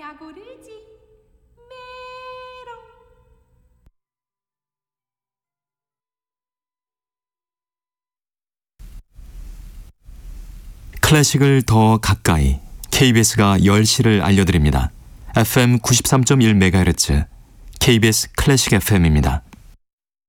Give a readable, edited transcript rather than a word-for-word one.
야구를 지 메롱. 클래식을 더 가까이 KBS가 10시를 알려드립니다. FM 93.1MHz KBS 클래식 FM입니다.